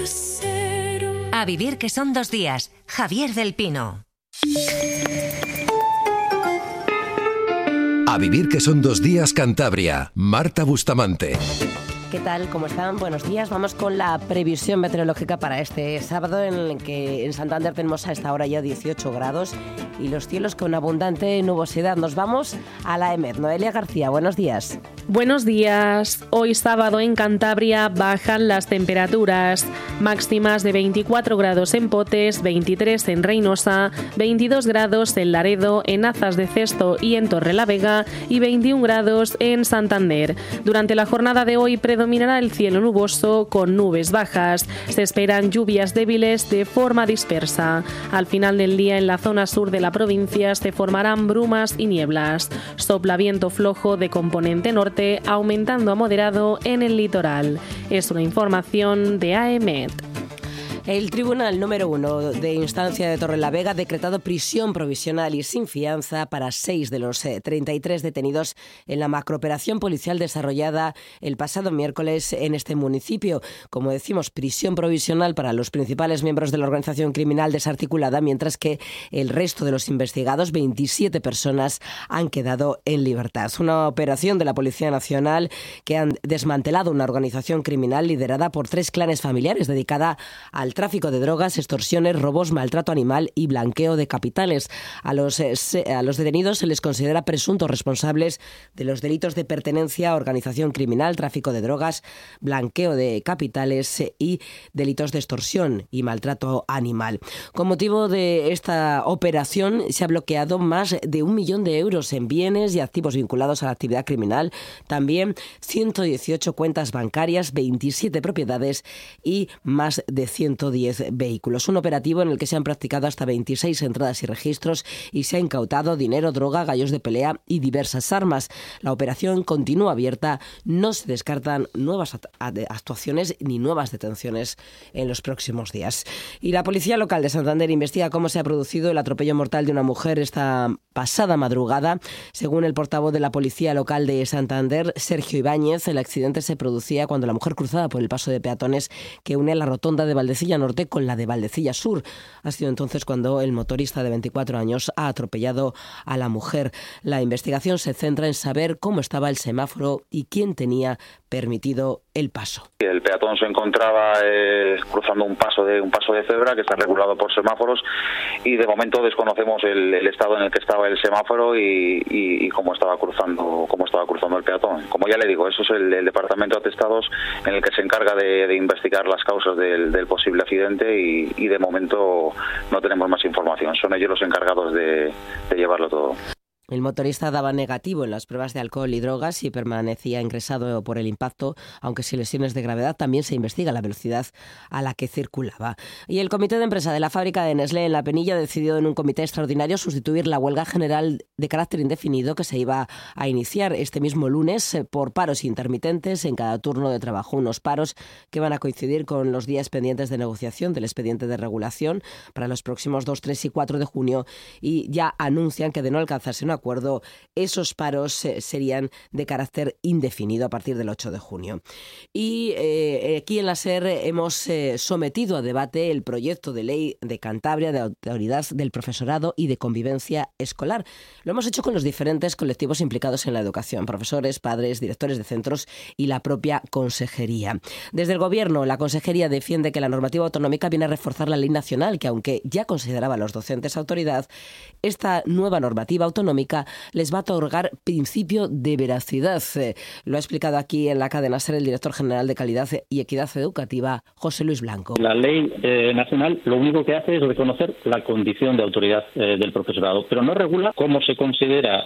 A vivir que son 2 días. Javier del Pino. A vivir que son 2 días Cantabria. Marta Bustamante. ¿Qué tal? ¿Cómo están? Buenos días. Vamos con la previsión meteorológica para este sábado, en el que en Santander tenemos a esta hora ya 18 grados y los cielos con abundante nubosidad. Nos vamos a la EMET. Noelia García, buenos días. Buenos días. Hoy sábado en Cantabria bajan las temperaturas. Máximas de 24 grados en Potes, 23 en Reynosa, 22 grados en Laredo, en Azas de Cesto y en Torrelavega y 21 grados en Santander. Durante la jornada de hoy predominará el cielo nuboso con nubes bajas. Se esperan lluvias débiles de forma dispersa. Al final del día en la zona sur de la provincia se formarán brumas y nieblas. Sopla viento flojo de componente norte, aumentando a moderado en el litoral. Es una información de AEMET. El Tribunal número 1 de Instancia de Torrelavega ha decretado prisión provisional y sin fianza para 6 de los 33 detenidos en la macrooperación policial desarrollada el pasado miércoles en este municipio. Como decimos, prisión provisional para los principales miembros de la organización criminal desarticulada, mientras que el resto de los investigados, 27 personas, han quedado en libertad. Una operación de la Policía Nacional que han desmantelado una organización criminal liderada por 3 clanes familiares dedicada al tráfico de drogas, extorsiones, robos, maltrato animal y blanqueo de capitales. A los detenidos se les considera presuntos responsables de los delitos de pertenencia a organización criminal, tráfico de drogas, blanqueo de capitales y delitos de extorsión y maltrato animal. Con motivo de esta operación se ha bloqueado más de 1 millón de euros en bienes y activos vinculados a la actividad criminal, también 118 cuentas bancarias, 27 propiedades y más de 110 vehículos. Un operativo en el que se han practicado hasta 26 entradas y registros y se ha incautado dinero, droga, gallos de pelea y diversas armas. La operación continúa abierta, no se descartan nuevas actuaciones ni nuevas detenciones en los próximos días. Y la Policía Local de Santander investiga cómo se ha producido el atropello mortal de una mujer esta pasada madrugada. Según el portavoz de la Policía Local de Santander, Sergio Ibáñez, el accidente se producía cuando la mujer cruzaba por el paso de peatones que une la rotonda de Valdecilla Norte con la de Valdecilla Sur. Ha sido entonces cuando el motorista de 24 años ha atropellado a la mujer. La investigación se centra en saber cómo estaba el semáforo y quién tenía permitido el paso. El peatón se encontraba cruzando un paso de cebra que está regulado por semáforos y de momento desconocemos el estado en el que estaba el semáforo y cómo estaba cruzando el peatón. Como ya le digo, eso es el departamento de atestados en el que se encarga de investigar las causas del posible accidente y de momento no tenemos más información. Son ellos los encargados de llevarlo todo. El motorista daba negativo en las pruebas de alcohol y drogas y permanecía ingresado por el impacto, aunque sin lesiones de gravedad. También se investiga la velocidad a la que circulaba. Y el comité de empresa de la fábrica de Nestlé en La Penilla decidió en un comité extraordinario sustituir la huelga general de carácter indefinido que se iba a iniciar este mismo lunes por paros intermitentes en cada turno de trabajo. Unos paros que van a coincidir con los días pendientes de negociación del expediente de regulación para los próximos 2, 3 y 4 de junio y ya anuncian que de no alcanzarse un acuerdo, esos paros serían de carácter indefinido a partir del 8 de junio. Y aquí en la SER hemos sometido a debate el proyecto de ley de Cantabria de autoridad del profesorado y de convivencia escolar. Lo hemos hecho con los diferentes colectivos implicados en la educación, profesores, padres, directores de centros y la propia consejería. Desde el Gobierno, la consejería defiende que la normativa autonómica viene a reforzar la ley nacional, que aunque ya consideraba a los docentes autoridad, esta nueva normativa autonómica les va a otorgar principio de veracidad. Lo ha explicado aquí en la cadena SER el director general de Calidad y Equidad Educativa, José Luis Blanco. La ley nacional lo único que hace es reconocer la condición de autoridad del profesorado, pero no regula cómo se considera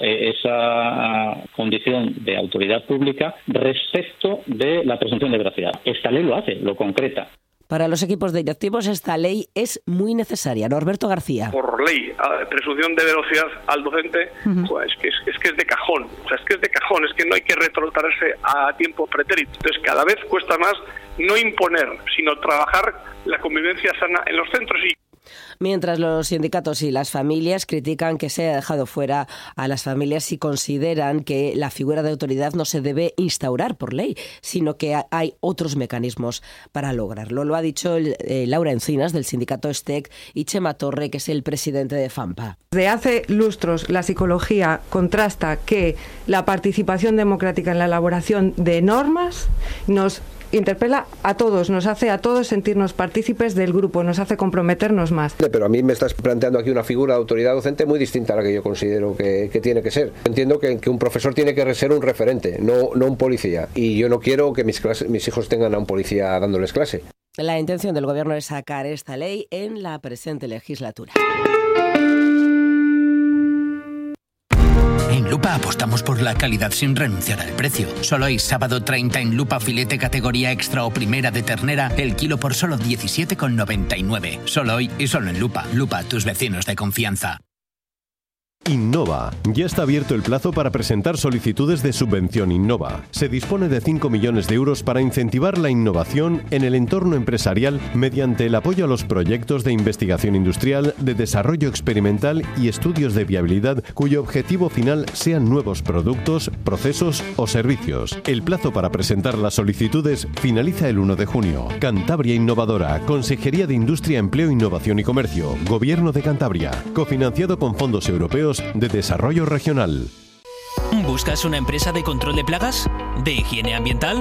esa condición de autoridad pública respecto de la presunción de veracidad. Esta ley lo hace, lo concreta. Para los equipos directivos esta ley es muy necesaria. Norberto García. Por ley, presunción de veracidad al docente, pues es que es de cajón. O sea, es que es de cajón, es que no hay que retrotraerse a tiempo pretérito. Entonces cada vez cuesta más no imponer, sino trabajar la convivencia sana en los centros. Mientras los sindicatos y las familias critican que se haya dejado fuera a las familias y consideran que la figura de autoridad no se debe instaurar por ley, sino que hay otros mecanismos para lograrlo. Lo ha dicho Laura Encinas, del sindicato STEC, y Chema Torre, que es el presidente de FAMPA. Desde hace lustros la psicología contrasta que la participación democrática en la elaboración de normas nos interpela a todos, nos hace a todos sentirnos partícipes del grupo, nos hace comprometernos más. Pero a mí me estás planteando aquí una figura de autoridad docente muy distinta a la que yo considero que tiene que ser. Entiendo que un profesor tiene que ser un referente, no un policía. Y yo no quiero que mis hijos tengan a un policía dándoles clase. La intención del Gobierno es sacar esta ley en la presente legislatura. En Lupa apostamos por la calidad sin renunciar al precio. Solo hoy, sábado 30, en Lupa filete categoría extra o primera de ternera, el kilo por solo 17,99. Solo hoy y solo en Lupa. Lupa, tus vecinos de confianza. Innova. Ya está abierto el plazo para presentar solicitudes de subvención Innova. Se dispone de 5 millones de euros para incentivar la innovación en el entorno empresarial mediante el apoyo a los proyectos de investigación industrial, de desarrollo experimental y estudios de viabilidad cuyo objetivo final sean nuevos productos, procesos o servicios. El plazo para presentar las solicitudes finaliza el 1 de junio. Cantabria Innovadora, Consejería de Industria, Empleo, Innovación y Comercio, Gobierno de Cantabria, cofinanciado con fondos europeos de desarrollo regional. ¿Buscas una empresa de control de plagas? ¿De higiene ambiental?